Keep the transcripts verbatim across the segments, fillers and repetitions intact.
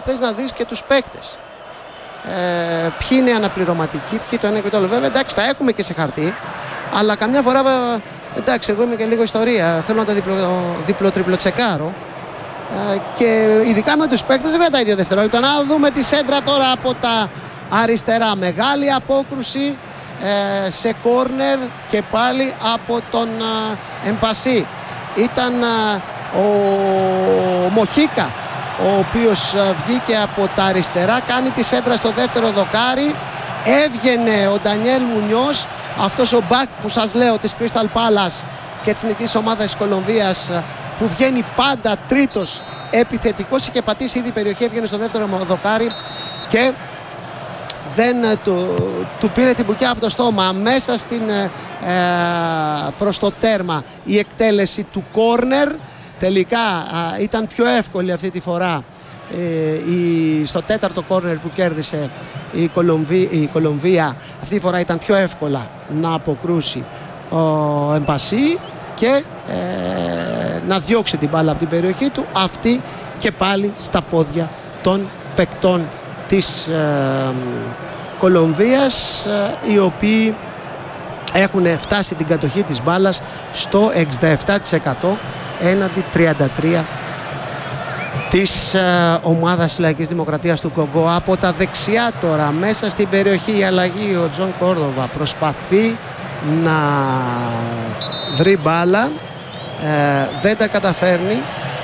θες να δεις και τους παίκτες. Ε, ποιοι είναι αναπληρωματικοί, ποιοι το ένα και το άλλο. Βέβαια, εντάξει, τα έχουμε και σε χαρτί, αλλά καμιά φορά, εντάξει, εγώ είμαι και λίγο ιστορία. Θέλω να τα διπλο-τριπλο-τσεκάρω. Ε, και ειδικά με τους παίκτες δεν κρατάει δύο δευτερόλεπτα. Να δούμε τη σέντρα τώρα από τα αριστερά. Μεγάλη απόκρουση ε, σε κόρνερ και πάλι από τον ε, Εμπασί. Ήταν ε, ο Μοχίκα ο οποίος βγήκε από τα αριστερά, κάνει τη σέντρα στο δεύτερο δοκάρι. Έβγαινε ο Ντανιέλ Μουνιός, αυτός ο μπακ που σας λέω της Crystal Palace και της εθνικής ομάδας της Κολομβίας, που βγαίνει πάντα τρίτος επιθετικός. Είχε πατήσει ήδη η περιοχή, έβγαινε στο δεύτερο δοκάρι και δεν του, του πήρε την μπουκιά από το στόμα. Μέσα στην, ε, προς το τέρμα η εκτέλεση του κόρνερ. Τελικά α, ήταν πιο εύκολη αυτή τη φορά ε, η, στο τέταρτο κόρνερ που κέρδισε η, Κολομβία, η Κολομβία. Αυτή τη φορά ήταν πιο εύκολα να αποκρούσει ο Εμπασί και ε, να διώξει την μπάλα από την περιοχή του. Αυτή και πάλι στα πόδια των παικτών της ε, Κολομβίας, ε, οι οποίοι έχουν φτάσει την κατοχή της μπάλας στο εξήντα επτά τοις εκατό έναντι τριάντα τρία τοις εκατό της ε, ομάδας Λαϊκής Δημοκρατίας του Κονγκό. Από τα δεξιά τώρα, μέσα στην περιοχή, η αλλαγή. Ο Τζον Κόρδοβα προσπαθεί να βρει μπάλα, ε, δεν τα καταφέρνει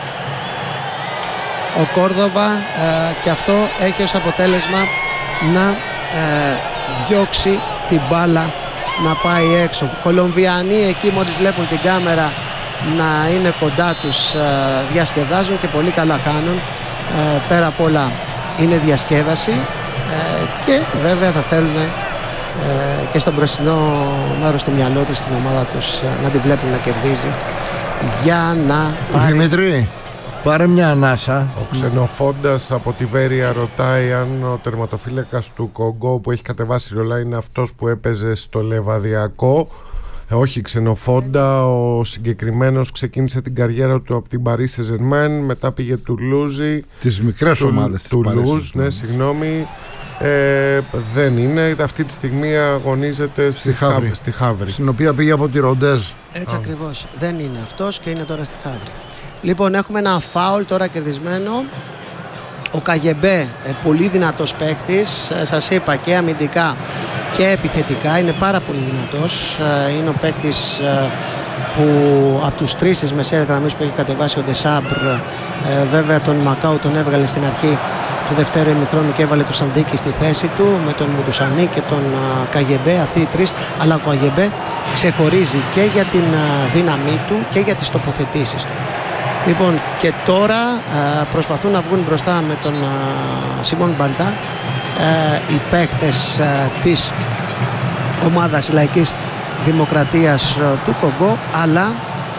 ο Κόρδοβα, ε, και αυτό έχει ως αποτέλεσμα να ε, διώξει την μπάλα να πάει έξω. Κολομβιανοί εκεί μόλις βλέπουν την κάμερα να είναι κοντά τους, ε, διασκεδάζουν και πολύ καλά κάνουν. Ε, πέρα απ' όλα είναι διασκέδαση, ε, και βέβαια θα θέλουν ε, και στον μπροστινό μέρος του μυαλό τους, στην ομάδα τους, ε, να την βλέπουν να κερδίζει για να πάρει... Δημήτρη, πάρε μια ανάσα. Ο Ξενοφόντας από τη Βέρεια ρωτάει αν ο τερματοφύλακας του Κονγκό που έχει κατεβάσει ρολά είναι αυτός που έπαιζε στο Λεβαδιακό. Ε, όχι, Ξενοφόντα, ο συγκεκριμένος ξεκίνησε την καριέρα του από την Paris Saint-Germain, μετά πήγε Τουλούζι. Τις μικρές του, ομάδες του Τουλούζ, ναι, συγγνώμη. Ε, δεν είναι, αυτή τη στιγμή αγωνίζεται στη, στη, Χάβρη. Χα, στη Χάβρη, στην οποία πήγε από τη Ροντέζ. Έτσι ακριβώς, δεν είναι αυτός και είναι τώρα στη Χάβρη. Λοιπόν, έχουμε ένα φάουλ τώρα κερδισμένο. Ο Καγεμπέ, πολύ δυνατός παίκτης, σας είπα, και αμυντικά και επιθετικά, είναι πάρα πολύ δυνατός. Είναι ο παίκτης που από τους τρεις της μεσαίας γραμμής που έχει κατεβάσει ο Ντεσάμπρ. Βέβαια τον Μακάου τον έβγαλε στην αρχή του δευτέρου ημιχρόνου και έβαλε το Σαντίκη στη θέση του με τον Μουτουσαμί και τον Καγεμπέ, αυτοί οι τρεις. Αλλά ο Καγεμπέ ξεχωρίζει και για την δύναμή του και για τις τοποθετήσεις του. Λοιπόν, και τώρα α, προσπαθούν να βγουν μπροστά με τον Σιμών Μπαλτά α, οι παίκτες α, της ομάδας Λαϊκής Δημοκρατίας α, του Κονγκό, αλλά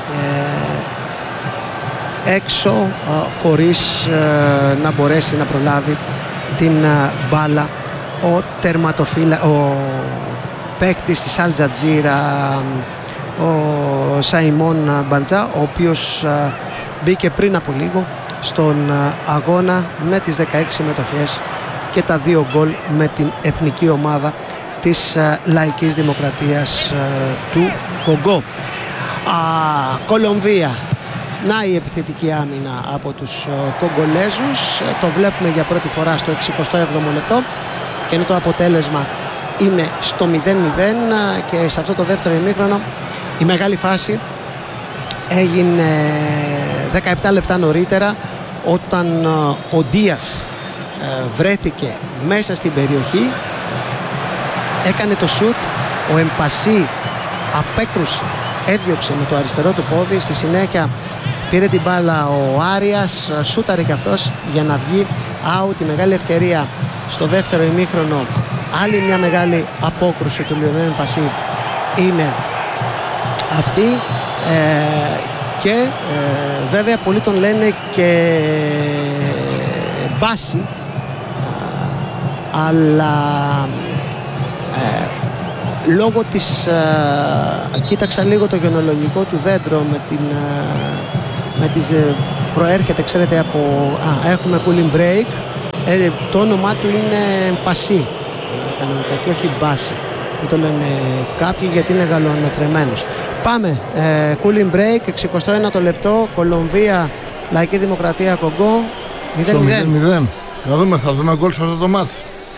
ε, έξω α, χωρίς α, να μπορέσει να προλάβει την α, μπάλα ο τερματοφύλα, ο παίκτης της Αλτζατζίρα, ο Σαϊμόν Μπαντζά, ο οποίος α, μπήκε πριν από λίγο στον αγώνα με τις δεκαέξι συμμετοχές και τα δύο γκολ με την εθνική ομάδα της Λαϊκής Δημοκρατίας του Κονγκό. Α, Κολομβία. Να η επιθετική άμυνα από τους Κογκολέζους. Το βλέπουμε για πρώτη φορά στο εξηκοστό έβδομο λεπτό και είναι το αποτέλεσμα είναι στο μηδέν μηδέν, και σε αυτό το δεύτερο ημίχρονο η μεγάλη φάση έγινε δεκαεπτά λεπτά νωρίτερα, όταν ο Ντίας βρέθηκε μέσα στην περιοχή, έκανε το σουτ, ο Εμπασί απέκρουσε, έδιωξε με το αριστερό του πόδι, στη συνέχεια πήρε την μπάλα ο Άριας, σούταρε και αυτός για να βγει out. Η μεγάλη ευκαιρία στο δεύτερο ημίχρονο, άλλη μια μεγάλη απόκρουση του Λιονέλ Εμπασί είναι αυτή. Ε, και ε, βέβαια πολλοί τον λένε και Μπάση, αλλά ε, λόγω της ε, κοίταξα λίγο το γενολογικό του δέντρο με την ε, με τις, ε, προέρχεται, ξέρετε, από α, έχουμε cooling break, Ε, το όνομά του είναι Πασί κανονικά και όχι Μπάση που το λένε κάποιοι γιατί είναι γαλλοαναθρεμένος. Πάμε, ε, cooling break, εξηκοστό ένατο λεπτό, Κολομβία, Λαϊκή Δημοκρατία Κονγκό, μηδέν μηδέν. Να δούμε, θα δούμε γκολ σε αυτό το μάτς.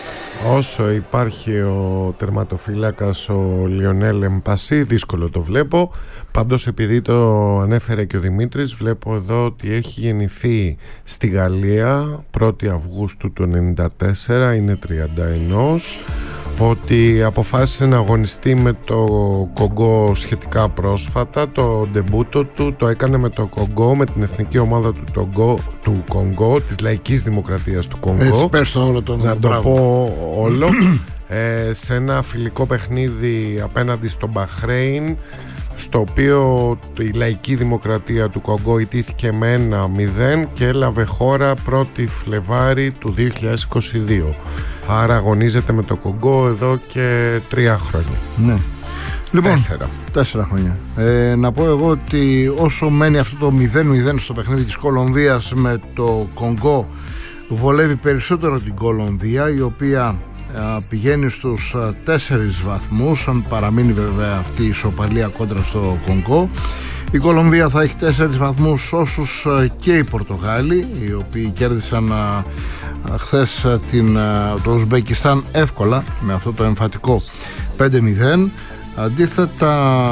Όσο υπάρχει ο τερματοφύλακας ο Λιονέλ Εμπασί, δύσκολο το βλέπω. Πάντως, επειδή το ανέφερε και ο Δημήτρης, βλέπω εδώ ότι έχει γεννηθεί στη Γαλλία πρώτη Αυγούστου του ενενήντα τέσσερα, είναι τριάντα ένα, ότι αποφάσισε να αγωνιστεί με το Κονγκό σχετικά πρόσφατα. Το ντεμπούτο του το έκανε με το Κονγκό, με την εθνική ομάδα του, Τογκό, του Κονγκό, της Λαϊκής Δημοκρατίας του Κονγκό. Έτσι, πες το όλο τον να το πω όλο. ε, σε ένα φιλικό παιχνίδι απέναντι στο Μπαχρέιν, στο οποίο η Λαϊκή Δημοκρατία του Κονγκό ιτήθηκε με ένα μηδέν και έλαβε χώρα πρώτη Φλεβάρι του δύο χιλιάδες είκοσι δύο. Άρα αγωνίζεται με το Κονγκό εδώ και τρία χρόνια. Ναι. Λοιπόν, τέσσερα. Τέσσερα χρόνια. Ε, να πω εγώ ότι όσο μένει αυτό το μηδέν μηδέν στο παιχνίδι της Κολομβίας με το Κονγκό, βολεύει περισσότερο την Κολομβία, η οποία πηγαίνει στους τέσσερις βαθμούς, αν παραμείνει βέβαια αυτή η ισοπαλία κόντρα στο Κονγκό. Η Κολομβία θα έχει τέσσερις βαθμούς όσους και οι Πορτογάλοι, οι οποίοι κέρδισαν χθες την, το Ουσμπεκιστάν εύκολα με αυτό το εμφατικό πέντε μηδέν. Αντίθετα,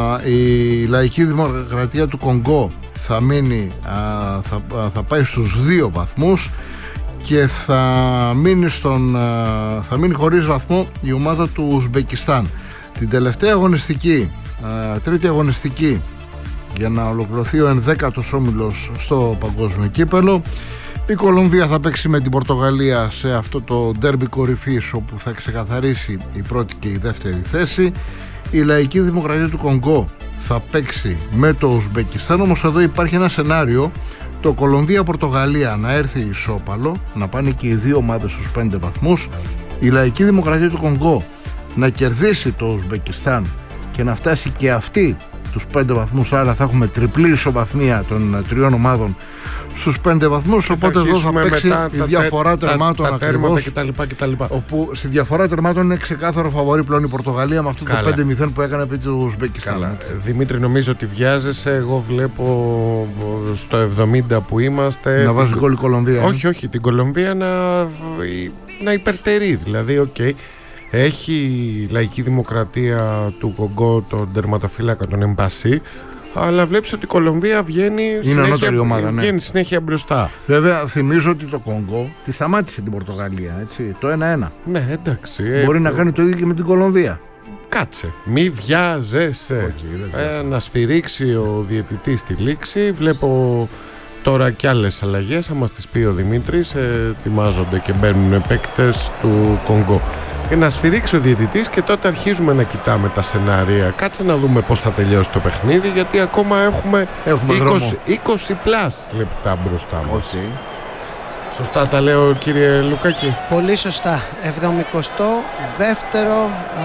η Λαϊκή Δημοκρατία του Κονγκό θα, μείνει, θα, θα πάει στους δύο βαθμούς και θα μείνει, στον, θα μείνει χωρίς βαθμό η ομάδα του Ουσμπεκιστάν. Την τελευταία αγωνιστική, τρίτη αγωνιστική, για να ολοκληρωθεί ο ενδέκατος όμιλος στο παγκόσμιο κύπελο, η Κολομβία θα παίξει με την Πορτογαλία σε αυτό το ντέρμπι κορυφής, όπου θα ξεκαθαρίσει η πρώτη και η δεύτερη θέση. Η Λαϊκή Δημοκρατία του Κονγκό θα παίξει με το Ουσμπεκιστάν, όμως εδώ υπάρχει ένα σενάριο, το Κολομβία-Πορτογαλία να έρθει ισόπαλο, να πάνε και οι δύο ομάδες στους πέντε βαθμούς, η Λαϊκή Δημοκρατία του Κονγκό να κερδίσει το Ουσμπεκιστάν και να φτάσει και αυτή τους πέντε βαθμούς, άρα θα έχουμε τριπλή ισοβαθμία των τριών ομάδων στους πέντε βαθμούς, οπότε εδώ θα παίξει μετά η διαφορά τα, τερμάτων τα, τα ακριβώς, κτλ, κτλ. όπου στη διαφορά τερμάτων είναι ξεκάθαρο φαβορί πλέον η Πορτογαλία με αυτό. Καλά. Το πέντε μηδέν που έκανε επί του Ουσμπεκιστάν. Δημήτρη, νομίζω ότι βιάζεσαι. Εγώ βλέπω στο εβδομήντα που είμαστε να βάζει γκολ η Κολομβία. Όχι, όχι, την Κολομβία να, να υπερτερεί. Δηλαδή, οκ, okay, έχει η Λαϊκή Δημοκρατία του Κονγκό τον τερματοφύλακα τον Εμπασί, αλλά βλέπεις ότι η Κολομβία βγαίνει, συνέχεια, ομάδα, ναι. βγαίνει συνέχεια μπροστά. Βέβαια, θυμίζω ότι το Κονγκό τη σταμάτησε την Πορτογαλία, έτσι, το ένα ένα. Ναι, εντάξει. Μπορεί ε, να κάνει το ίδιο και με την Κολομβία. Κάτσε, μη βιάζεσαι. Okay, ε, να σφυρίξει ο διαιτητής τη λήξη. Βλέπω τώρα κι άλλες αλλαγές, θα μας τις πει ο Δημήτρης. ε, ετοιμάζονται και μπαίνουν παίκτες του Κονγκό. Και να σφυρίξει ο διαιτητής και τότε αρχίζουμε να κοιτάμε τα σενάρια. Κάτσε να δούμε πώς θα τελειώσει το παιχνίδι, γιατί ακόμα έχουμε, έχουμε είκοσι, είκοσι πλάς λεπτά μπροστά μας. Okay. Σωστά τα λέω, κύριε Λουκάκη? Πολύ σωστά. εβδομηκοστό δεύτερο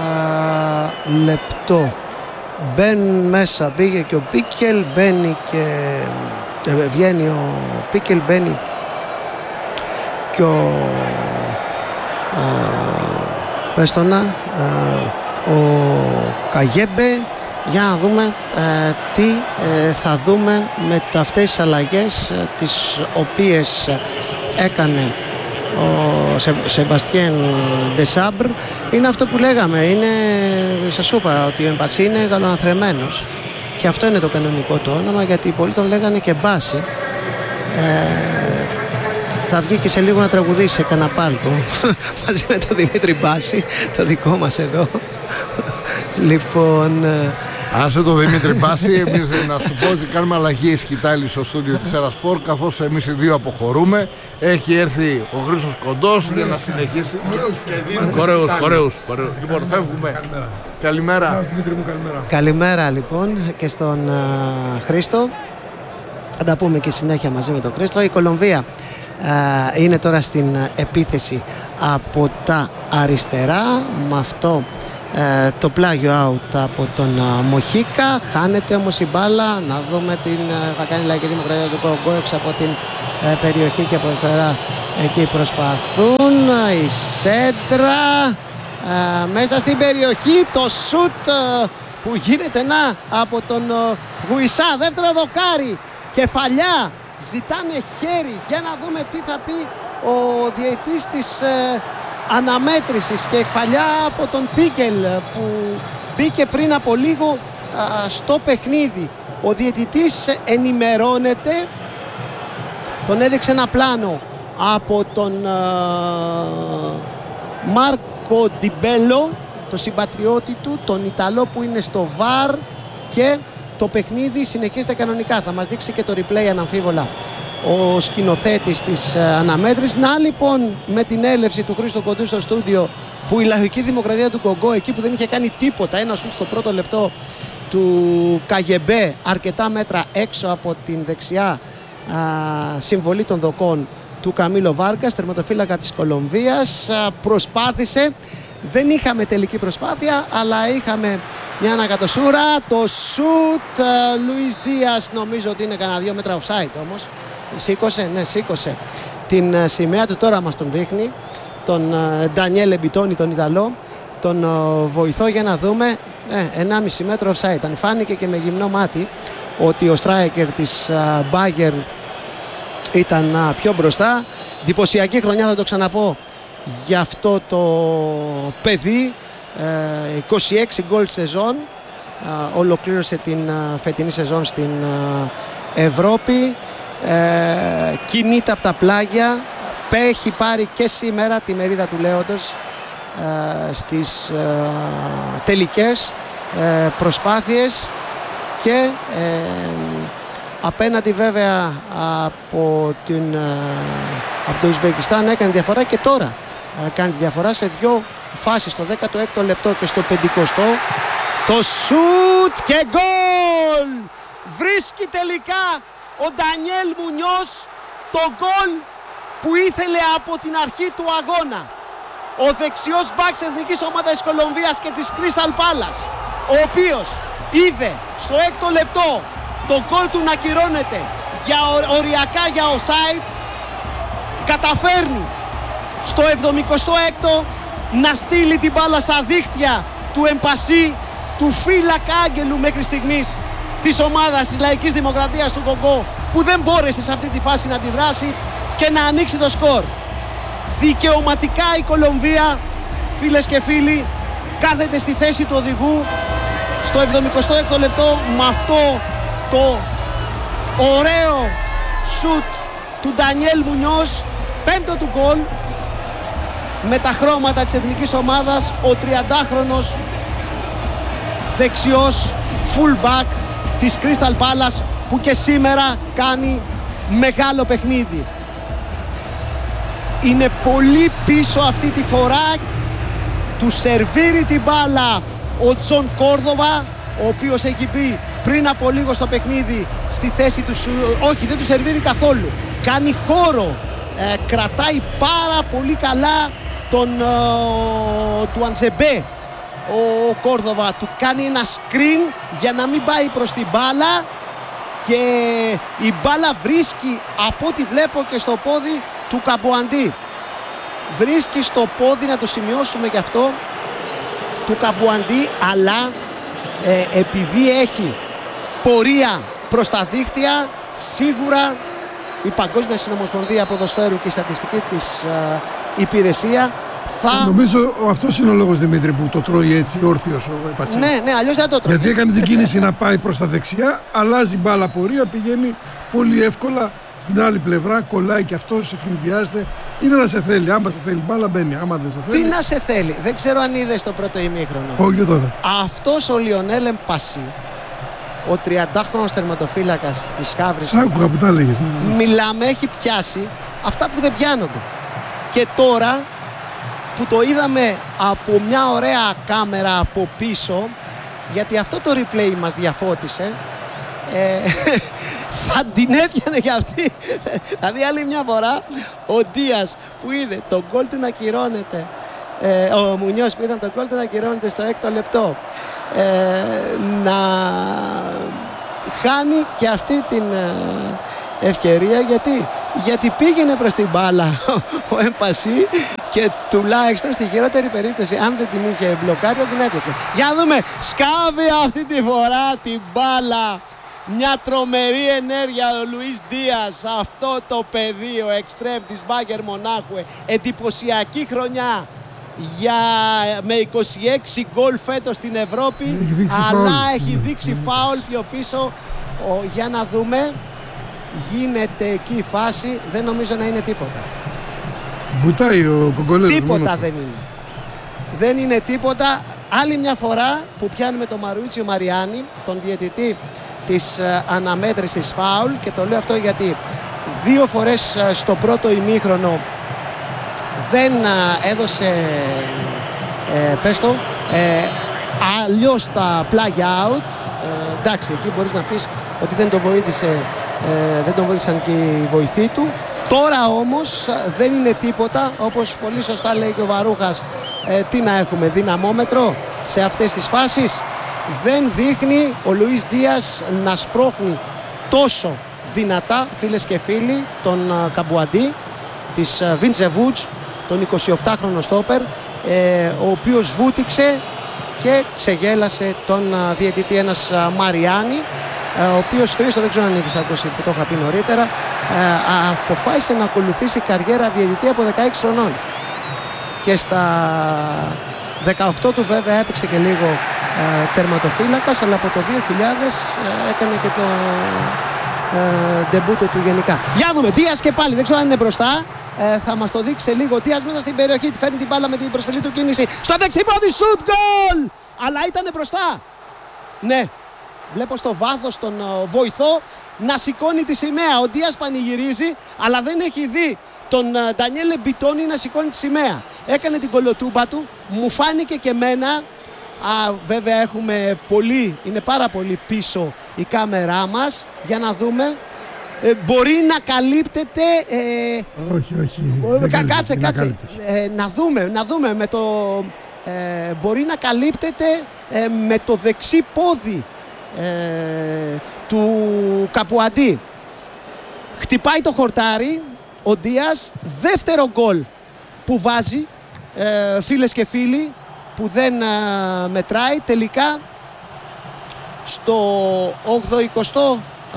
α, λεπτό. Μπαίνουν μέσα, πήγε και ο Πίκελ, μπαίνει και ε, βγαίνει ο Πίκελ, μπαίνει και ο, ο πες το να, ο Καγέμπε, για να δούμε ε, τι ε, θα δούμε με αυτές τις αλλαγές ε, τις οποίες έκανε ο Σε, Σεμπαστιέν Ντεσάμπρ. Είναι αυτό που λέγαμε, είναι, σας είπα ότι ο Εμπασί είναι γαλλοαναθρεμένος και αυτό είναι το κανονικό του όνομα, γιατί πολλοί τον λέγανε και Μπάση. ε, Θα βγει και σε λίγο να τραγουδήσει σε κανένα πάλκο μαζί με τον Δημήτρη Μπάση, το δικό μας εδώ. Λοιπόν, άσε τον Δημήτρη Μπάση, εμείς να σου πω ότι κάνουμε αλλαγή σκητάλη στο στούντιο της Ερασπορ, καθώς εμείς οι δύο αποχωρούμε. Έχει έρθει ο Χρήστος Κοντός για να συνεχίσει. Ωραίους, ωραίους. Λοιπόν, φεύγουμε. Καλημέρα. Καλημέρα λοιπόν και στον uh, Χρήστο. Θα τα πούμε και συνέχεια μαζί με τον Χρήστο. Η Κολομβία Uh, είναι τώρα στην uh, επίθεση από τα αριστερά, με αυτό uh, το πλάγιο out από τον uh, Μοχίκα. Χάνεται όμως η μπάλα, να δούμε τι uh, θα κάνει η Λαϊκή Δημοκρατία του Κονγκό έξω από την uh, περιοχή και από αριστερά Εκεί προσπαθούν, η σέντρα α, μέσα στην περιοχή, το σουτ α, που γίνεται να από τον α, Γουισά, δεύτερο δοκάρι, κεφαλιά, ζητάνε χέρι, για να δούμε τι θα πει ο διαιτής της ε, αναμέτρησης, και κεφαλιά από τον Πίγκελ που μπήκε πριν από λίγο α, στο παιχνίδι. Ο διαιτητής ενημερώνεται, τον έδειξε ένα πλάνο από τον uh, Μάρκο Ντιμπέλο, το συμπατριώτη του, τον Ιταλό που είναι στο βαρ, και το παιχνίδι συνεχίζεται κανονικά. Θα μας δείξει και το replay αναμφίβολα ο σκηνοθέτης της uh, αναμέτρησης. Να λοιπόν, με την έλευση του Χρήστο Κοντού στο στούντιο, που η Λαϊκή Δημοκρατία του Κονγκό, εκεί που δεν είχε κάνει τίποτα, ένα σουτ στο πρώτο λεπτό του Καγεμπέ, αρκετά μέτρα έξω από την δεξιά α, συμβολή των δοκών του Καμίλο Βάργκας, τερματοφύλακα της Κολομβίας, α, προσπάθησε, δεν είχαμε τελική προσπάθεια, αλλά είχαμε μια ανακατοσούρα, το σουτ, Λουίς Δίας, νομίζω ότι είναι κανένα δύο μέτρα offside όμως, σήκωσε, ναι σήκωσε την α, σημαία του, τώρα μας τον δείχνει, τον Ντανιέλ Εμπιτόνι, τον Ιταλό, τον α, βοηθό, για να δούμε. Ε, ενάμιση μέτρο offside ήταν. Φάνηκε και με γυμνό μάτι ότι ο striker της Bayern ήταν α, πιο μπροστά. Εντυπωσιακή χρονιά, θα το ξαναπώ, για αυτό το παιδί. ε, είκοσι έξι γκολ σεζόν, α, ολοκλήρωσε την α, φετινή σεζόν στην α, Ευρώπη. ε, κινείται από τα πλάγια, έχει πάρει και σήμερα τη μερίδα του Λέοντος Uh, στις uh, τελικές uh, προσπάθειες, και uh, απέναντι βέβαια από, την, uh, από το Ουσμπεκιστάν έκανε διαφορά, και τώρα uh, κάνει διαφορά σε δύο φάσεις, στο δέκατο έκτο λεπτό και στο πενηκοστό. Το σουτ και γκολ! Βρίσκει τελικά ο Ντανιέλ Μουνιός το γκολ που ήθελε από την αρχή του αγώνα. Ο δεξιός μπακ της εθνικής ομάδας της Κολομβίας και της Crystal Palace, ο οποίος είδε στο έκτο λεπτό το γκολ του να κυρώνεται για οριακά για offside, καταφέρνει στο εβδομηκοστό έκτο να στείλει την μπάλα στα δίχτυα του Εμπασί, του φύλακα άγγελου μέχρι στιγμής της ομάδας της Λαϊκής Δημοκρατίας του Κονγκό, που δεν μπόρεσε σε αυτή τη φάση να αντιδράσει και να ανοίξει το σκορ. Δικαιωματικά η Κολομβία, φίλες και φίλοι, κάθεται στη θέση του οδηγού στο εβδομηκοστό έκτο λεπτό με αυτό το ωραίο σουτ του Ντανιέλ Μουνιός, πέμπτο του γκολ με τα χρώματα της εθνικής ομάδας, ο τριαντάχρονος δεξιός fullback της Crystal Palace, που και σήμερα κάνει μεγάλο παιχνίδι. Είναι πολύ πίσω αυτή τη φορά, του σερβίρει την μπάλα ο Τζον Κόρδοβα, ο οποίος έχει μπει πριν από λίγο στο παιχνίδι στη θέση του, όχι δεν του σερβίρει καθόλου, κάνει χώρο, ε, κρατάει πάρα πολύ καλά τον ε, του Αντζεμπέ. Ο Κόρδοβα του κάνει ένα screen για να μην πάει προς την μπάλα, και η μπάλα βρίσκει, από ό,τι βλέπω, και στο πόδι του Καμποαντί. Βρίσκει στο πόδι, να το σημειώσουμε και αυτό, του Καμποαντί, αλλά ε, επειδή έχει πορεία προς τα δίκτυα, σίγουρα η Παγκόσμια Συνομοσπονδία Ποδοσφαίρου και η στατιστική της ε, υπηρεσία θα... Νομίζω αυτός είναι ο λόγος, Δημήτρη, που το τρώει έτσι όρθιος ο Εμπασί. Ναι, ναι, αλλιώς δεν το τρώει. Γιατί έκανε την κίνηση να πάει προς τα δεξιά, αλλάζει μπάλα πορεία, πηγαίνει πολύ εύκολα στην άλλη πλευρά, κολλάει και αυτός, ευνηδιάζεται. Είναι να σε θέλει. Άμα σε θέλει, μπάλα μπαίνει. Άμα δεν σε θέλει. Τι να σε θέλει. Δεν ξέρω αν είδες το πρώτο ημίχρονο. Όχι, δεν το είδα. Αυτός ο Λιονέλ Εμπασί, ο τριαντάχρονος τερματοφύλακας της Χαύρης. Σ' άκουγα που τα έλεγες. Ναι. Μιλάμε, έχει πιάσει αυτά που δεν πιάνονται. Και τώρα που το είδαμε από μια ωραία κάμερα από πίσω, γιατί αυτό το replay μας διαφώτισε, ε, θα την έπιανε για αυτή. Δηλαδή άλλη μια φορά ο Ντίας που είδε τον γκολ του να κυρώνεται, ε, ο Μουνιός που είδαν τον γκολ του να κυρώνεται στο έκτο λεπτό, ε, να χάνει και αυτή την ευκαιρία, γιατί γιατί πήγαινε προς την μπάλα ο Εμπασί και τουλάχιστον στη χειρότερη περίπτωση, αν δεν την είχε μπλοκάρει, θα την έπαιξε. Για να δούμε, σκάβει αυτή τη φορά την μπάλα. Μια τρομερή ενέργεια ο Λουίς Δίας, αυτό το παιδί, ο εξτρέμ της Μπάγερ Μονάχου. Εντυπωσιακή χρονιά για, με είκοσι έξι γκολ φέτος στην Ευρώπη, αλλά φάουλ. Έχει δείξει φάουλ πιο πίσω. Ο, για να δούμε, γίνεται εκεί η φάση, δεν νομίζω να είναι τίποτα. Βουτάει ο Κογκολέζος. Τίποτα δεν είναι. Δεν είναι τίποτα. Άλλη μια φορά που πιάνουμε τον Μαρουίτσιο Μαριάννη, τον διαιτητή της uh, αναμέτρησης φάουλ, και το λέω αυτό γιατί δύο φορές uh, στο πρώτο ημίχρονο δεν uh, έδωσε uh, πες το uh, αλλιώς τα plug out. uh, εντάξει, εκεί μπορείς να πεις ότι δεν τον βοήθησε, uh, δεν τον βοήθησαν και οι βοηθοί του. Τώρα όμως uh, δεν είναι τίποτα, όπως πολύ σωστά λέει και ο Βαρούχας. uh, τι να έχουμε, δυναμόμετρο σε αυτές τις φάσεις? Δεν δείχνει ο Λουίς Δίας να σπρώχνει τόσο δυνατά, φίλες και φίλοι, τον uh, Καμπουαντί της uh, Βίντζεβούτζ, τον εικοσιοκτάχρονο στόπερ, ε, ο οποίος βούτυξε και ξεγέλασε τον uh, διαιτητή, ένας uh, Μαριάννη, uh, ο οποίος, Χρήστο, δεν ξέρω αν έχεις ακούσει που το είχα πει νωρίτερα, uh, αποφάσισε να ακολουθήσει καριέρα διαιτητή από δεκαέξι χρονών, και στα δεκαοκτώ του βέβαια έπαιξε και λίγο ε, τερματοφύλακας, αλλά από το δύο χιλιάδες ε, έκανε και το ε, ντεμπούτο του γενικά. Για δούμε, Δίας και πάλι, δεν ξέρω αν είναι μπροστά, ε, θα μας το δείξει λίγο. Δίας μέσα στην περιοχή, φέρνει την μπάλα με την προσφυλή του κίνηση, στο δεξιπόδι, σουτ, γκολ! Αλλά ήταν μπροστά. Ναι, βλέπω στο βάθος τον uh, βοηθό να σηκώνει τη σημαία. Ο Δίας πανηγυρίζει, αλλά δεν έχει δει τον Ντανιέλε uh, Μπιτόνι να σηκώνει τη σημαία. Έκανε την κολοτούμπα του, μου φάνηκε και εμένα. Α, βέβαια έχουμε πολύ, είναι πάρα πολύ πίσω η κάμερά μας, για να δούμε. Ε, μπορεί να καλύπτεται. Ε, όχι, όχι. Ε, κα, κάτσε, κάτσε. Ε, να δούμε, να δούμε με το. Ε, μπορεί να καλύπτεται ε, με το δεξί πόδι ε, του Καπουαντί. Χτυπάει το χορτάρι ο Δίας, δεύτερο γκολ που βάζει, ε, φίλες και φίλοι, που δεν ε, μετράει. Τελικά στο ογδοηκοστό ε,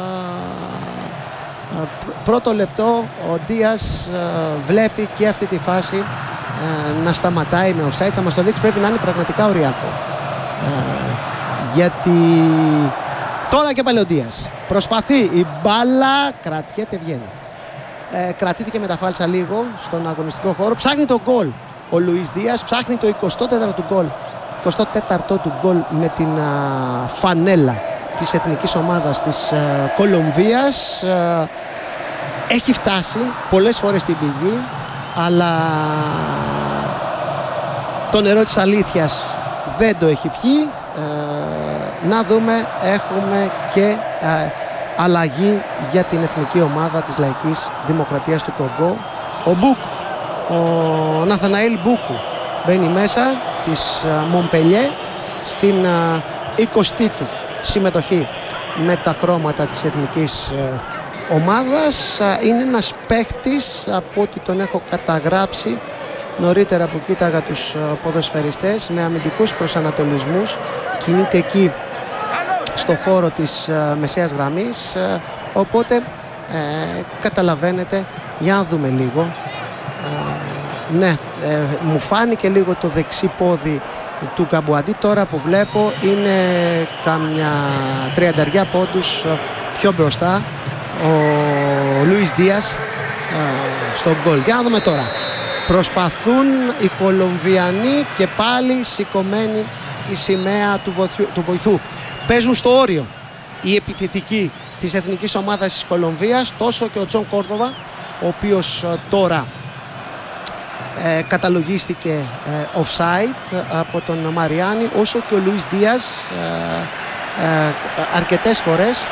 ε, πρώτο λεπτό ο Δίας ε, βλέπει και αυτή τη φάση ε, να σταματάει με offside. Θα μας το δείξει, πρέπει να είναι πραγματικά οριακό, ε, γιατί τώρα και πάλι ο Δίας προσπαθεί, η μπάλα κρατιέται, βγαίνει. Ε, κρατήθηκε με τα φάλτσα λίγο στον αγωνιστικό χώρο, ψάχνει το γκολ ο Λουίς Δίας, ψάχνει το εικοστό τέταρτο του γκολ, εικοστό τέταρτο του γκολ με την α, φανέλα της εθνικής ομάδας της α, Κολομβίας. Α, έχει φτάσει πολλές φορές στην πηγή, αλλά το νερό της αλήθειας δεν το έχει πιει. Ε, να δούμε, έχουμε και ε, αλλαγή για την εθνική ομάδα της Λαϊκής Δημοκρατίας του Κονγκό. Ο Μπούκ, ο Ναθαναήλ Μπούκου μπαίνει μέσα της Μομπελιέ στην εικοστή του συμμετοχή με τα χρώματα της εθνικής ομάδας. Είναι ένας παίχτης, από ό,τι τον έχω καταγράψει νωρίτερα που κοίταγα τους ποδοσφαιριστές, με αμυντικούς προσανατολισμούς, κινείται εκεί στο χώρο της uh, μεσαίας γραμμής, uh, οπότε uh, καταλαβαίνετε. Για να δούμε λίγο. Uh, ναι, uh, μου φάνηκε λίγο το δεξί πόδι του Καμπουαντί. Τώρα που βλέπω είναι καμιά τριανταριά πόντους uh, πιο μπροστά ο Λουίς Δίας uh, στον γκολ. Για να δούμε τώρα. Προσπαθούν οι Κολομβιανοί, και πάλι σηκωμένη η σημαία του, βοηθού, του βοηθού. Παίζουν στο όριο οι επιθετικοί της εθνικής ομάδας της Κολομβίας, τόσο και ο Τζον Κόρδοβα, ο οποίος τώρα ε, καταλογίστηκε ε, offside από τον Μαριάννη, όσο και ο Λουίς Δίας ε, ε, αρκετές φορές.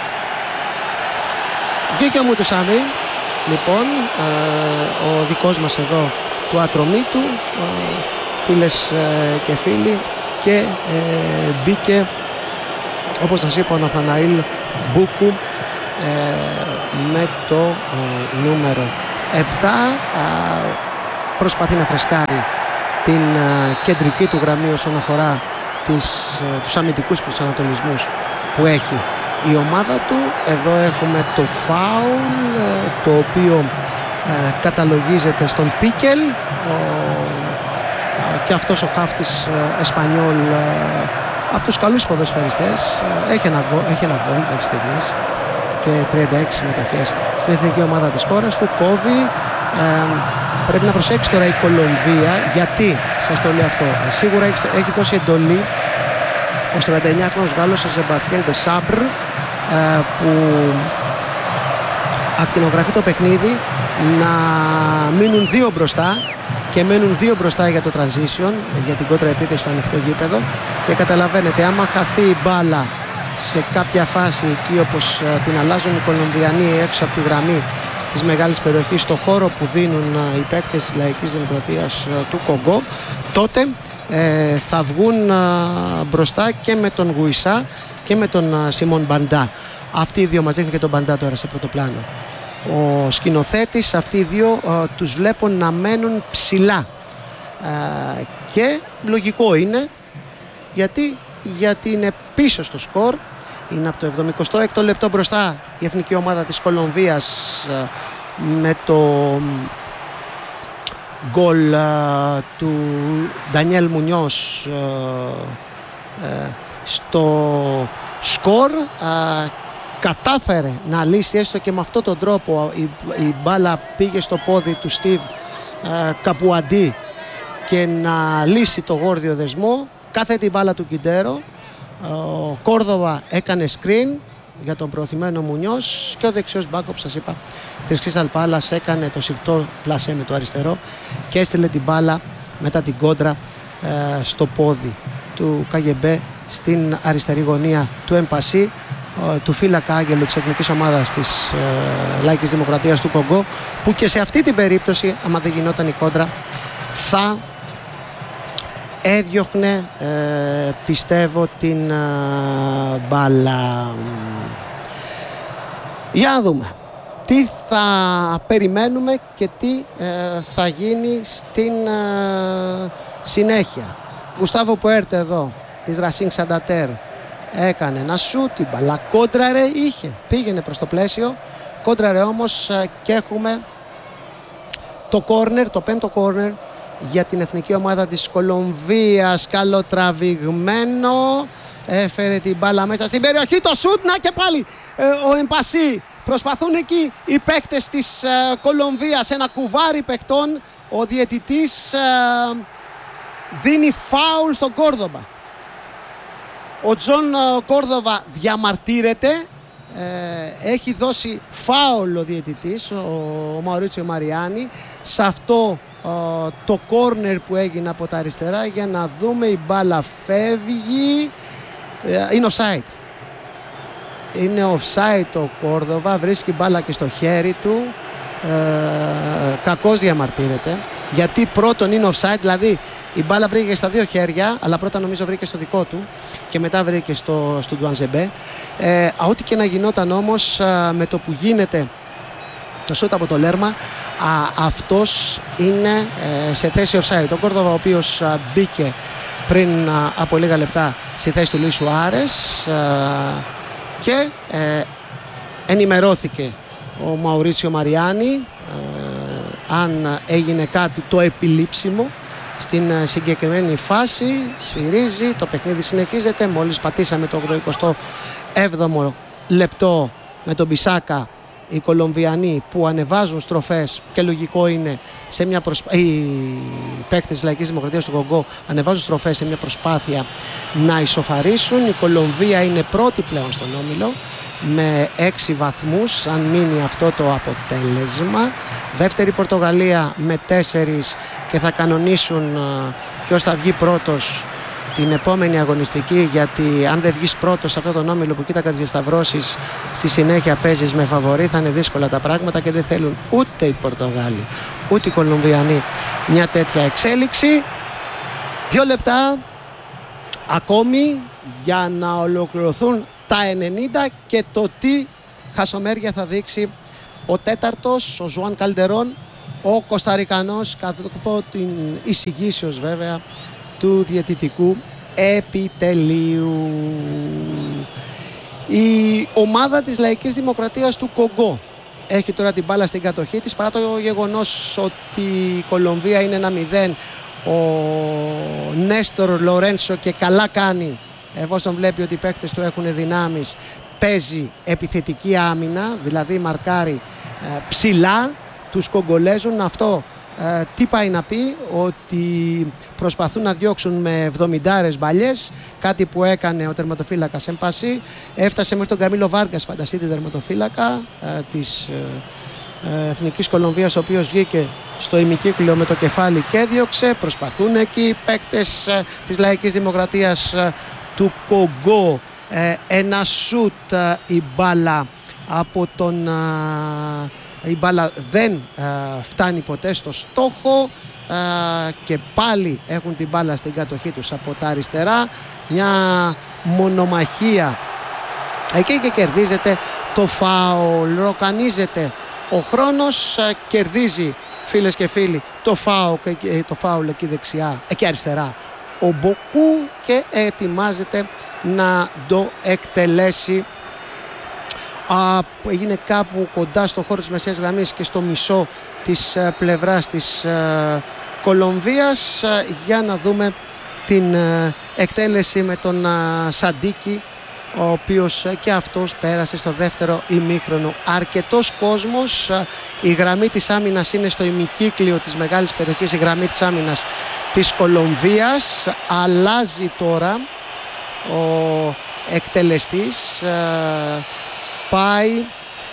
Βγήκε ο Μουτουσάμι, λοιπόν, ε, ο δικός μας εδώ του Ατρωμίτου, ε, φίλες ε, και φίλοι, και ε, μπήκε, όπως σας είπα, ο Ναθαναήλ Μπούκου, ε, με το ε, νούμερο επτά. Ε, προσπαθεί να φρεσκάρει την ε, κεντρική του γραμμή όσον αφορά τις, ε, τους αμυντικούς προσανατολισμούς που έχει η ομάδα του. Εδώ έχουμε το φάουλ ε, το οποίο ε, καταλογίζεται στον Πίκελ, ο, ε, και αυτός ο χάφτης ε, Εσπανιόλ, ε, από τους καλούς ποδοσφαιριστές, ε, έχει ένα, έχει ένα γκολ μέχρι στιγμής και τριάντα έξι συμμετοχές στην εθνική ομάδα της χώρας του. Κόβει. ε, πρέπει να προσέξει τώρα η Κολομβία, γιατί σας το λέω αυτό, ε, σίγουρα έχει, έχει δώσει εντολή ο τριάντα εννιάχρονος Γάλλος ο Σεμπαστιέν Ντε Σάμπρ, που ακτινογραφεί το παιχνίδι, να μείνουν δύο μπροστά, και μένουν δύο μπροστά για το transition, για την κόντρα επίθεση στο ανοιχτό γήπεδο, και καταλαβαίνετε, άμα χαθεί η μπάλα σε κάποια φάση εκεί, όπως την αλλάζουν οι Κολομβιανοί έξω από τη γραμμή της μεγάλης περιοχής, στο χώρο που δίνουν οι παίκτες της Λαϊκής Δημοκρατίας του Κονγκό, τότε ε, θα βγουν ε, μπροστά και με τον Γουισά και με τον ε, Σιμών Μπαντά. Αυτοί οι δύο μας δείχνουν και τον Μπαντά τώρα σε πρώτο πλάνο. Ο σκηνοθέτης, αυτοί οι δύο ε, τους βλέπω να μένουν ψηλά, ε, και λογικό είναι, γιατί, γιατί είναι πίσω στο σκορ. Είναι από το εβδομηκοστό έκτο λεπτό μπροστά η εθνική ομάδα της Κολομβίας, ε, με το γκολ ε, του Ντανιέλ Μουνιός ε, ε, στο σκορ. ε, κατάφερε να λύσει έστω και με αυτόν τον τρόπο. Η, η μπάλα πήγε στο πόδι του Στίβ ε, Καπουαντί και να λύσει το γόρδιο δεσμό. Κάθε την μπάλα του Κιντέρο. Ο Κόρδοβα έκανε screen για τον προωθημένο Μουνιός, και ο δεξιός μπάκο που σας είπα της Crystal Palace έκανε το συρτό πλασέ με το αριστερό και έστειλε την μπάλα μετά την κόντρα ε, στο πόδι του Καγεμπέ στην αριστερή γωνία του Εμπασί, ε, του φύλακα άγγελου της εθνικής ομάδας της ε, Λαϊκής Δημοκρατίας του Κονγκό, που και σε αυτή την περίπτωση, άμα δεν γινόταν η κόντρα, θα έδιωχνε ε, πιστεύω την ε, μπάλα. Για να δούμε τι θα περιμένουμε και τι ε, θα γίνει στην ε, συνέχεια. Γουστάβο Πουέρτε εδώ της Racing Santander έκανε ένα σούτ, την μπάλα κόντραρε, είχε, πήγαινε προς το πλαίσιο, κόντραρε όμως, ε, και έχουμε το κόρνερ, το πέμπτο κόρνερ για την εθνική ομάδα της Κολομβίας. Καλοτραβηγμένο, έφερε την μπάλα μέσα στην περιοχή, το σούτ, να και πάλι ε, ο Εμπασί. Προσπαθούν εκεί οι παίκτες της ε, Κολομβίας, ένα κουβάρι παικτών. Ο διαιτητής ε, δίνει φάουλ στον Κόρδοβα. Ο Τζον Κόρδοβα διαμαρτύρεται, ε, έχει δώσει φάουλ ο διαιτητής, ο, ο Μαουρίτσιο Μαριάννη, σε αυτό Uh, το κόρνερ που έγινε από τα αριστερά. Για να δούμε, η μπάλα φεύγει, uh, είναι offside, είναι offside ο Κόρδοβα, βρίσκει μπάλα και στο χέρι του, uh, κακώς διαμαρτύρεται, γιατί πρώτον είναι offside, δηλαδή η μπάλα βρήκε στα δύο χέρια, αλλά πρώτα νομίζω βρήκε στο δικό του και μετά βρήκε στο, στο Ντουανζεμπέ. uh, ό,τι και να γινόταν όμως, uh, με το που γίνεται το σούτ από το Λέρμα, Α, αυτός είναι ε, σε θέση offside. Ο Κόρδοβα, ο οποίος α, μπήκε πριν α, από λίγα λεπτά στη θέση του Λουίς Σουάρες, α, και ε, ενημερώθηκε ο Μαουρίτσιο Μαριάννη ε, αν έγινε κάτι το επιλήψιμο στην ε, συγκεκριμένη φάση. Σφυρίζει, το παιχνίδι συνεχίζεται. Μόλις πατήσαμε το ογδοηκοστό έβδομο λεπτό με τον Μπισάκα, οι Κολομβιανοί που ανεβάζουν στροφές, και λογικό είναι, σε μια προσπά... οι παίκτες της Λαϊκής Δημοκρατίας του Κονγκό ανεβάζουν στροφές σε μια προσπάθεια να ισοφαρίσουν. Η Κολομβία είναι πρώτη πλέον στον όμιλο με έξι βαθμούς, αν μείνει αυτό το αποτέλεσμα. Δεύτερη Πορτογαλία με τέσσερις, και θα κανονίσουν ποιος θα βγει πρώτος την επόμενη αγωνιστική, γιατί αν δεν βγεις πρώτος σε αυτόν τον όμιλο που κοίτακα τις διασταυρώσεις, στη συνέχεια παίζεις με φαβορί, θα είναι δύσκολα τα πράγματα και δεν θέλουν ούτε οι Πορτογάλοι ούτε οι Κολομβιανοί μια τέτοια εξέλιξη. Δύο λεπτά ακόμη για να ολοκληρωθούν τα ενενήντα, και το τι χασομέρια θα δείξει ο τέταρτος, ο Ζουάν Καλντερόν, ο Κοσταρικανός, κατ' την εισηγήσεως βέβαια του διαιτητικού επιτελείου. Η ομάδα της Λαϊκής Δημοκρατίας του Κονγκό έχει τώρα την μπάλα στην κατοχή της, παρά το γεγονός ότι η Κολομβία είναι ένα μηδέν. Ο Νέστορ Λορένσο, και καλά κάνει εφόσον βλέπει ότι οι παίκτες του έχουν δυνάμεις, παίζει επιθετική άμυνα, δηλαδή μαρκάρει ε, ψηλά τους Κογκολέζων. Αυτό ε, τι πάει να πει? Ότι προσπαθούν να διώξουν με εβδομηντάρες μπαλιές, κάτι που έκανε ο τερματοφύλακας Εμπασί. Έφτασε μέχρι τον Καμίλο Βάργκας, φανταστείτε, τερματοφύλακα ε, της ε, Εθνικής Κολομβίας, ο οποίος βγήκε στο ημικύκλιο με το κεφάλι και έδιωξε. Προσπαθούν εκεί οι παίκτες ε, της Λαϊκής Δημοκρατίας ε, του Κονγκό. Ε, ένα σουτ, ε, η μπάλα από τον ε, η μπάλα δεν ε, φτάνει ποτέ στο στόχο ε, και πάλι έχουν την μπάλα στην κατοχή τους από τα αριστερά. Μια μονομαχία εκεί και κερδίζεται το φάουλ, ροκανίζεται ο χρόνος, ε, κερδίζει, φίλες και φίλοι, το φάουλ, το φάουλ εκεί δεξιά, εκεί αριστερά ο Μποκού, και ετοιμάζεται να το εκτελέσει. Α, έγινε κάπου κοντά στο χώρο της μεσαίας γραμμής και στο μισό της ε, πλευράς της ε, Κολομβίας, ε, για να δούμε την ε, εκτέλεση με τον ε, Σαντίκη, ο οποίος ε, και αυτός πέρασε στο δεύτερο ημίχρονο. Αρκετός κόσμος, ε, η γραμμή της άμυνας είναι στο ημικύκλιο της μεγάλης περιοχής, η γραμμή της άμυνας της Κολομβίας. Αλλάζει τώρα ο εκτελεστής, ε, πάει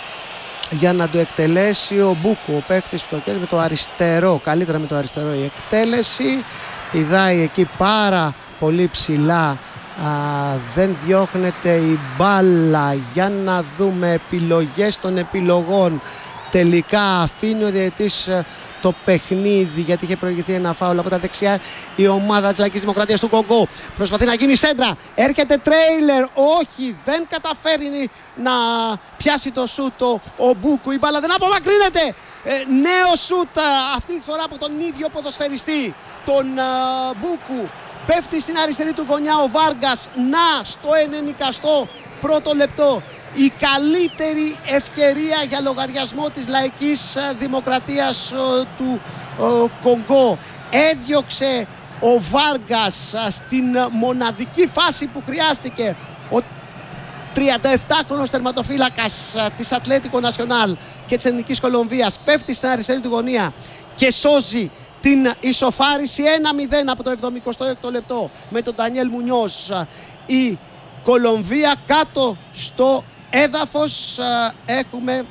για να το εκτελέσει ο Μπούκου, ο παίκτης που το κέρδισε με το αριστερό, καλύτερα με το αριστερό η εκτέλεση, πηδάει εκεί πάρα πολύ ψηλά, α, δεν διώχνεται η μπάλα. Για να δούμε επιλογές των επιλογών. Τελικά αφήνει ο διαιτητής το παιχνίδι, γιατί είχε προηγηθεί ένα φάουλ από τα δεξιά η ομάδα της Λαϊκής Δημοκρατίας του Κονγκό. Προσπαθεί να γίνει σέντρα, έρχεται τρέιλερ, όχι, δεν καταφέρει να πιάσει το σούτ ο, ο Μπούκου, η μπάλα δεν απομακρύνεται. ε, νέο σούτ, αυτή τη φορά από τον ίδιο ποδοσφαιριστή, τον uh, Μπούκου. Πέφτει στην αριστερή του γωνιά ο Βάργκας, να στο ενενηκαστό πρώτο λεπτό. Η καλύτερη ευκαιρία για λογαριασμό της Λαϊκής Δημοκρατίας του Κονγκό. Έδιωξε ο Βάργκας στην μοναδική φάση που χρειάστηκε. Ο τριανταεπτάχρονος τερματοφύλακας της Ατλέτικο Νασιονάλ και της Εθνικής Κολομβίας πέφτει στην αριστερή του γωνία και σώζει την ισοφάριση. Ένα μηδέν από το εβδομηκοστό έκτο λεπτό με τον Ντανιέλ Μουνιός. Η Κολομβία κάτω στο έδαφος. Έχουμε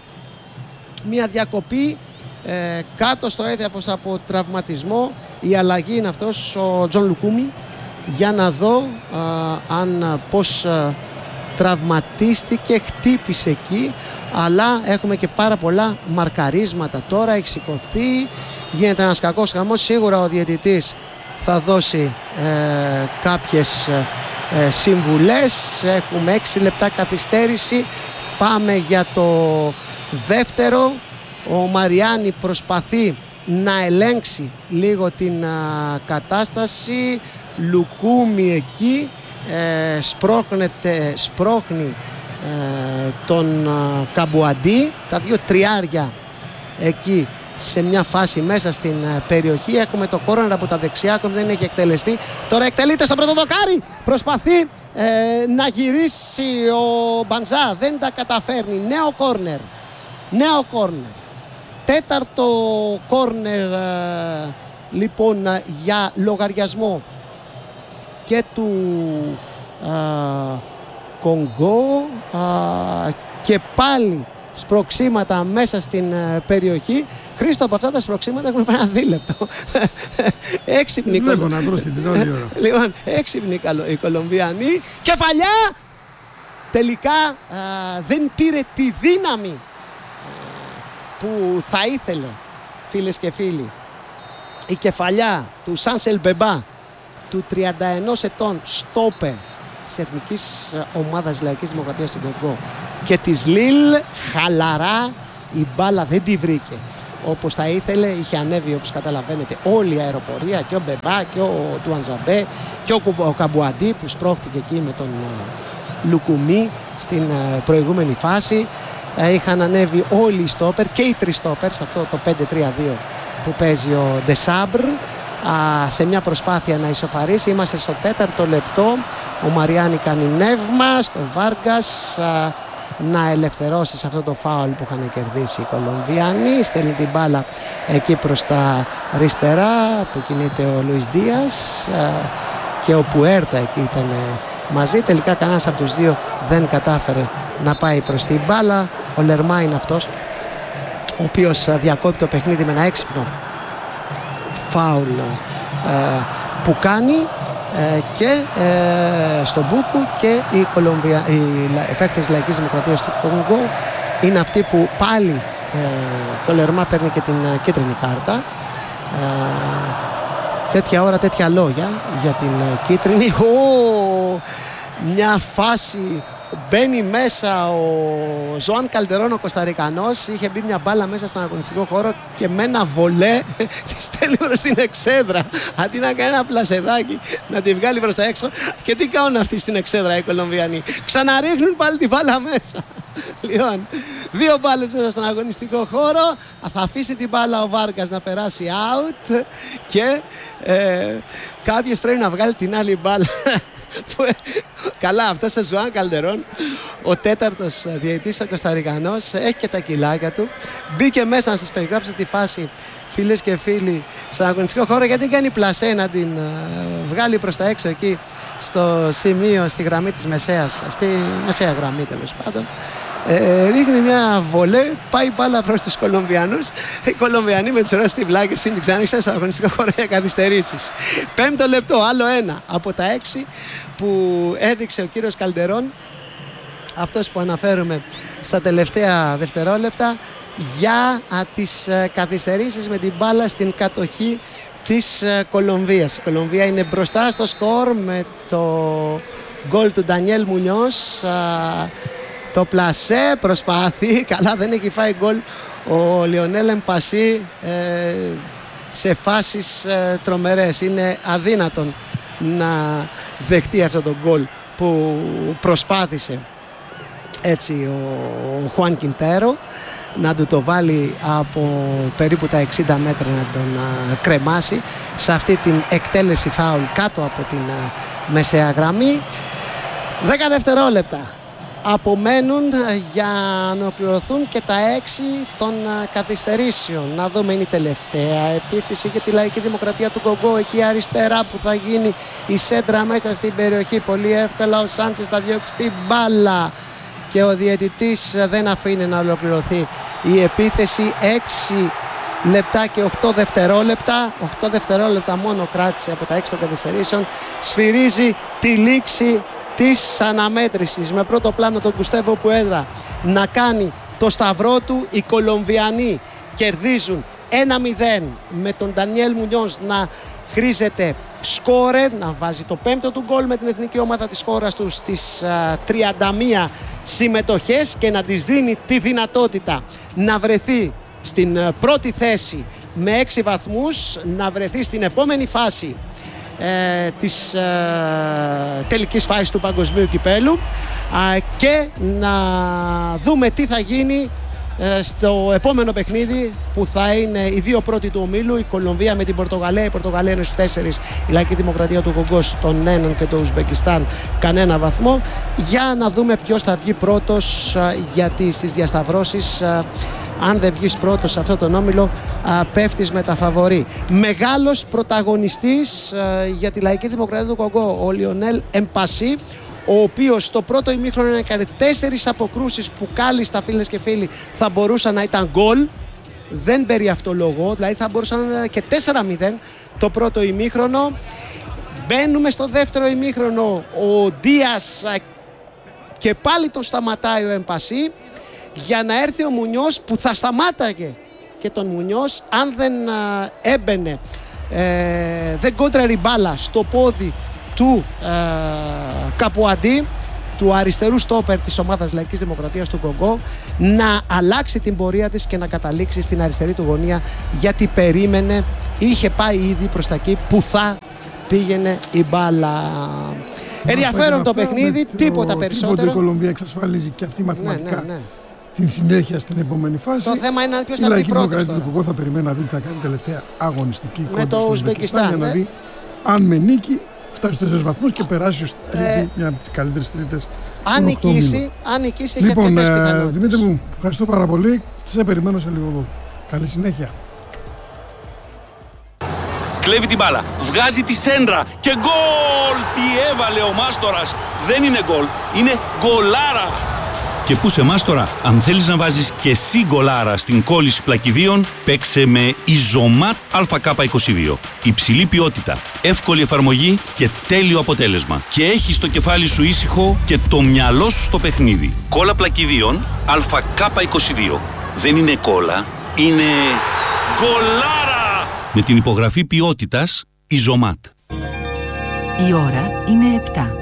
μια διακοπή ε, κάτω στο έδαφος από τραυματισμό. Η αλλαγή είναι αυτός ο Τζον Λουκούμι, για να δω α, αν πως α, τραυματίστηκε, χτύπησε εκεί, αλλά έχουμε και πάρα πολλά μαρκαρίσματα τώρα. Έχει σηκωθεί, γίνεται ένας κακός χαμός. Σίγουρα ο διαιτητής θα δώσει ε, κάποιες ε, συμβουλές. Έχουμε έξι λεπτά καθυστέρηση, πάμε για το δεύτερο. Ο Μαριάννη προσπαθεί να ελέγξει λίγο την α, κατάσταση. Λουκούμι εκεί ε, σπρώχνεται, σπρώχνει ε, τον α, Καμπουαντί. Τα δύο τριάρια εκεί σε μια φάση μέσα στην uh, περιοχή. Έχουμε το κόρνερ από τα δεξιά, δεν έχει εκτελεστεί. Τώρα εκτελείται στο πρώτο δοκάρι. Προσπαθεί ε, να γυρίσει ο Μπανζά, δεν τα καταφέρνει. Νέο κόρνερ. Νέο κόρνερ. Τέταρτο κόρνερ ε, λοιπόν για λογαριασμό και του ε, Κονγκό, ε, και πάλι σπροξήματα μέσα στην uh, περιοχή. Χρήστο, από αυτά τα σπροξήματα έχουμε φάει ένα δίλεπτο. Έξυπνοι λοιπόν, έξυπνοι οι Κολομβιανοί. Κεφαλιά! Τελικά uh, δεν πήρε τη δύναμη uh, που θα ήθελε, φίλες και φίλοι. Η κεφαλιά του Σάνσελ Μπεμπά, του τριάντα ενός ετών στόπερ της εθνικής ομάδας Λαϊκής Δημοκρατίας του Κονγκό και της Λίλ, χαλαρά η μπάλα δεν τη βρήκε όπως θα ήθελε. Είχε ανέβει, όπως καταλαβαίνετε, όλη η αεροπορία, και ο Μπεμπά και ο Τουαντζαμπέ και ο, ο Καμπουαντί που σπρώχτηκε εκεί με τον uh, Λουκουμί στην uh, προηγούμενη φάση. Uh, είχαν ανέβει όλοι οι στόπερ και οι τρεις στόπερ σε αυτό το πέντε τρία δύο που παίζει ο Ντεσάμπρ, uh, σε μια προσπάθεια να ισοφαρίσει. Είμαστε στο τέταρτο λεπτό. Ο Μαριάννη κάνει νεύμα στο Βάργκας uh, να ελευθερώσει σε αυτό το φάουλ που είχαν κερδίσει οι Κολομβιανοί. Στέλνει την μπάλα εκεί προς τα αριστερά που κινείται ο Λουίς Δίας και ο Πουέρτα εκεί ήταν μαζί. Τελικά κανένας από τους δύο δεν κατάφερε να πάει προς την μπάλα. Ο Λερμά είναι αυτός ο οποίος διακόπτει το παιχνίδι με ένα έξυπνο φάουλ που κάνει. Ε, και ε, στον Μπούκου και οι, Κολομβια... οι παίκτες Λαϊκής Δημοκρατίας του Κονγκό είναι αυτοί που πάλι ε, το Λερμά παίρνει και την ε, κίτρινη κάρτα. Ε, τέτοια ώρα τέτοια λόγια για την ε, κίτρινη. Ω, μια φάση μπαίνει μέσα ο Ζωάν Καλτερόν, ο Κοσταρικανός. Είχε μπει μια μπάλα μέσα στον αγωνιστικό χώρο και με ένα βολέ τη στέλνει προς την εξέδρα. Αντί να κάνει ένα πλασεδάκι να τη βγάλει προς τα έξω. Και τι κάνουν αυτοί στην εξέδρα οι Κολομβιανοί? Ξαναρίχνουν πάλι την μπάλα μέσα. Λοιπόν, δύο μπάλες μέσα στον αγωνιστικό χώρο. Θα αφήσει την μπάλα ο Βάργκας να περάσει out και ε, κάποιος πρέπει να βγάλει την άλλη μπάλα. Καλά, αυτός ο Ζωάν Καλτερόν, ο τέταρτος διαιτητής, ο Κοσταρικανός, έχει και τα κιλάκια του. Μπήκε μέσα να σας περιγράψω τη φάση, φίλες και φίλοι, στον αγωνιστικό χώρο, γιατί κάνει πλασέ να την uh, βγάλει προς τα έξω εκεί στο σημείο, στη γραμμή της μεσαίας, στη μεσαία γραμμή τέλος πάντων. Ε, ρίχνει μια βολέ, πάει μπάλα προς τους Κολομβιανούς. Οι Κολομβιανοί με τις ωραίες τυβλάκες την ξανοίξαν στο αγωνιστικό χώρο για καθυστερήσεις. Πέμπτο λεπτό, άλλο ένα από τα έξι που έδειξε ο κύριος Καλτερόν, αυτός που αναφέρουμε στα τελευταία δευτερόλεπτα, για α, τις α, καθυστερήσεις με την μπάλα στην κατοχή της α, Κολομβίας. Η Κολομβία είναι μπροστά στο σκορ με το γκολ του Ντανιέλ Μουνιός. Α, το πλασέ προσπάθει, καλά δεν έχει φάει γκολ ο Λιονέλ Εμπασί ε, σε φάσεις ε, τρομερές. Είναι αδύνατον να δεχτεί αυτό το γκολ που προσπάθησε έτσι ο Χουάν Κιντέρο να του το βάλει από περίπου τα εξήντα μέτρα, να τον α, κρεμάσει σε αυτή την εκτέλεση φάουλ κάτω από την α, μεσαία γραμμή. Δέκα δευτερόλεπτα απομένουν για να ολοκληρωθούν και τα έξι των καθυστερήσεων. Να δούμε, είναι η τελευταία επίθεση για τη Λαϊκή Δημοκρατία του Κονγκό, εκεί αριστερά που θα γίνει η σέντρα μέσα στην περιοχή. Πολύ εύκολα ο Σάντσες θα διώξει την μπάλα και ο διαιτητής δεν αφήνει να ολοκληρωθεί η επίθεση. έξι λεπτά και οκτώ δευτερόλεπτα. οκτώ δευτερόλεπτα μόνο κράτησε από τα έξι των καθυστερήσεων. Σφυρίζει τη λήξη της αναμέτρησης με πρώτο πλάνο τον Γκουστέβο Πουέδρα να κάνει το σταυρό του. Οι Κολομβιανοί κερδίζουν ένα μηδέν με τον Ντανιέλ Μουνιός να χρήζεται σκόρερ, να βάζει το πέμπτο του γκολ με την εθνική ομάδα της χώρας του στις α, τριάντα μία συμμετοχές και να της δίνει τη δυνατότητα να βρεθεί στην α, πρώτη θέση με έξι βαθμούς, να βρεθεί στην επόμενη φάση Ε, της ε, τελικής φάσης του παγκοσμίου κυπέλου ε, και να δούμε τι θα γίνει ε, στο επόμενο παιχνίδι που θα είναι οι δύο πρώτοι του ομίλου, η Κολομβία με την Πορτογαλία. Η Πορτογαλία είναι στους τέσσερις, η Λαϊκή Δημοκρατία του Κονγκό στον έναν και το Ουσμπεκιστάν κανένα βαθμό, για να δούμε ποιος θα βγει πρώτος, ε, γιατί στις διασταυρώσεις ε, αν δεν βγεις πρώτος σε αυτό τον όμιλο, α, πέφτεις με τα φαβορί. Μεγάλος πρωταγωνιστής α, για τη Λαϊκή Δημοκρατία του Κονγκό, ο Λιονέλ Εμπασί, ο οποίος στο πρώτο ημίχρονο έκανε τέσσερις αποκρούσεις που κάλλιστα, φίλες και φίλοι, θα μπορούσαν να ήταν γκολ. Δεν περιαυτολογώ, δηλαδή θα μπορούσαν να είναι και τέσσερα μηδέν το πρώτο ημίχρονο. Μπαίνουμε στο δεύτερο ημίχρονο, ο Δίας α, και πάλι τον σταματάει ο Εμπασί, για να έρθει ο Μουνιός που θα σταμάταγε και τον Μουνιός αν δεν α, έμπαινε, ε, δεν κόντραρε η μπάλα στο πόδι του Καπουαντή, του αριστερού στόπερ της ομάδας Λαϊκής Δημοκρατίας του Κονγκό, να αλλάξει την πορεία της και να καταλήξει στην αριστερή του γωνία, γιατί περίμενε, είχε πάει ήδη προς τα εκεί που θα πήγαινε η μπάλα. Ενδιαφέρον το παιχνίδι, τίποτα το, περισσότερο. Τίποτε η Κολομβία εξασφαλίζει και αυτή μαθηματικά ναι, ναι, ναι. την συνέχεια στην επόμενη φάση. Το θέμα είναι ποιος η θα βγει Λαϊκή πρώτος Δημοκρατία τώρα. του Κονγκό θα περιμένει να δει τι θα κάνει τελευταία αγωνιστική Με το Ουσμπεκιστάν, για να ναι. δει αν με νίκη φτάσει στους τέσσερις βαθμούς και περάσει ως τρίτη, Ε, μια από τις καλύτερες τρίτες. Αν νικήσει, αν νικήσει, έχει Λοιπόν, αρκετές ε, πιθανότητες. Δημήτρη μου, ευχαριστώ πάρα πολύ. Σε περιμένω σε λίγο εδώ. Καλή συνέχεια. Κλέβει την μπάλα, βγάζει τη σέντρα και γκολ! Τι έβαλε ο Μάστορας! Δεν είναι γκολ, είναι γκολάρα! Και πού σε Μάστορα, αν θέλεις να βάζεις και εσύ γκολάρα στην κόλληση πλακιδίων, παίξε με Ιζωμάτ Α Κ είκοσι δύο. Υψηλή ποιότητα, εύκολη εφαρμογή και τέλειο αποτέλεσμα. Και έχεις το κεφάλι σου ήσυχο και το μυαλό σου στο παιχνίδι. Κόλλα πλακιδίων Α Κ είκοσι δύο. Δεν είναι κόλλα, είναι γκολάρα! Με την υπογραφή ποιότητας Ιζωμάτ. Η ώρα είναι επτά.